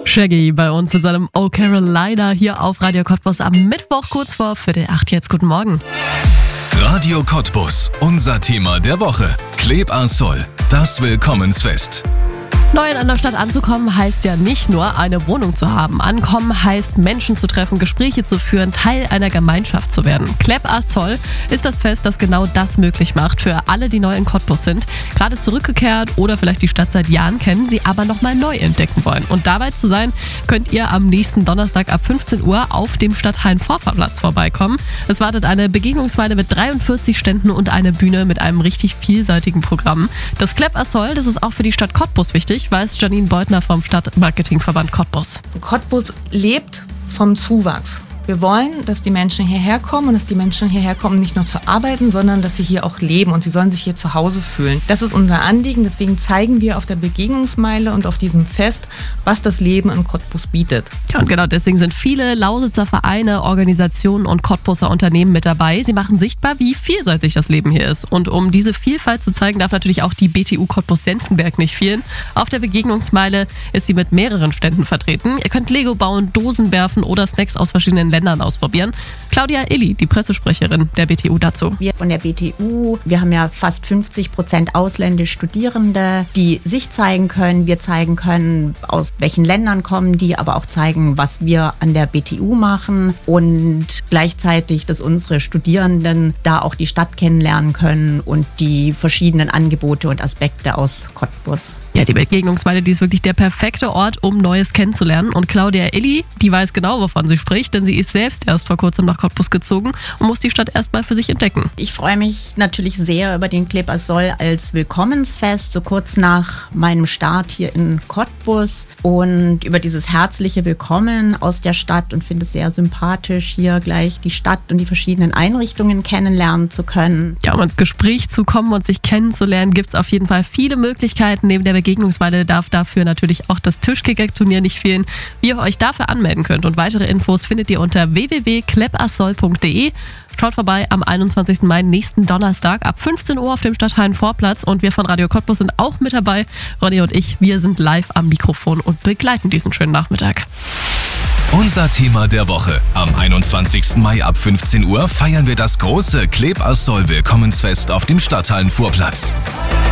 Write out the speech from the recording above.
Shaggy bei uns mit seinem Oh Carolina hier auf Radio Cottbus am Mittwoch kurz vor 7:45 jetzt. Guten Morgen. Radio Cottbus, unser Thema der Woche. Klebarsol, das Willkommensfest. Neu in einer Stadt anzukommen heißt ja nicht nur eine Wohnung zu haben. Ankommen heißt Menschen zu treffen, Gespräche zu führen, Teil einer Gemeinschaft zu werden. Klebarsol ist das Fest, das genau das möglich macht für alle, die neu in Cottbus sind, gerade zurückgekehrt oder vielleicht die Stadt seit Jahren kennen, sie aber nochmal neu entdecken wollen. Und dabei zu sein, könnt ihr am nächsten Donnerstag ab 15 Uhr auf dem Stadthallen-Vorfahrplatz vorbeikommen. Es wartet eine Begegnungsmeile mit 43 Ständen und eine Bühne mit einem richtig vielseitigen Programm. Das Klebarsol, das ist auch für die Stadt Cottbus wichtig, weiß Janine Beutner vom Stadtmarketingverband Cottbus. Cottbus lebt vom Zuwachs. Wir wollen, dass die Menschen hierher kommen und dass die Menschen hierher kommen, nicht nur zu arbeiten, sondern dass sie hier auch leben und sie sollen sich hier zu Hause fühlen. Das ist unser Anliegen, deswegen zeigen wir auf der Begegnungsmeile und auf diesem Fest, was das Leben in Cottbus bietet. Ja, und genau deswegen sind viele Lausitzer Vereine, Organisationen und Cottbuser Unternehmen mit dabei. Sie machen sichtbar, wie vielseitig das Leben hier ist. Und um diese Vielfalt zu zeigen, darf natürlich auch die BTU Cottbus-Senftenberg nicht fehlen. Auf der Begegnungsmeile ist sie mit mehreren Ständen vertreten. Ihr könnt Lego bauen, Dosen werfen oder Snacks aus verschiedenen Ländern ausprobieren. Claudia Illy, die Pressesprecherin der BTU dazu. Wir von der BTU, wir haben ja fast 50% ausländische Studierende, die sich zeigen können. Wir zeigen können, aus welchen Ländern kommen die, aber auch zeigen, was wir an der BTU machen und gleichzeitig, dass unsere Studierenden da auch die Stadt kennenlernen können und die verschiedenen Angebote und Aspekte aus Cottbus. Ja, die Begegnungsmeile, die ist wirklich der perfekte Ort, um Neues kennenzulernen. Und Claudia Illy, die weiß genau, wovon sie spricht, denn sie ist selbst erst vor kurzem nach Cottbus gezogen und muss die Stadt erstmal für sich entdecken. Ich freue mich natürlich sehr über den Klebarsol als Willkommensfest, so kurz nach meinem Start hier in Cottbus und über dieses herzliche Willkommen aus der Stadt und finde es sehr sympathisch, hier gleich die Stadt und die verschiedenen Einrichtungen kennenlernen zu können. Ja, um ins Gespräch zu kommen und sich kennenzulernen, gibt es auf jeden Fall viele Möglichkeiten. Neben der Begegnungsmeile darf dafür natürlich auch das Tischkicker-Turnier nicht fehlen. Wie ihr euch dafür anmelden könnt und weitere Infos findet ihr unter www.klebarsol.de. Schaut vorbei am 21. Mai, nächsten Donnerstag ab 15 Uhr auf dem Stadthallen-Vorplatz. Und wir von Radio Cottbus sind auch mit dabei. Ronny und ich, wir sind live am Mikrofon und begleiten diesen schönen Nachmittag. Unser Thema der Woche. Am 21. Mai ab 15 Uhr feiern wir das große Klebarsol Willkommensfest auf dem Stadthallen-Vorplatz.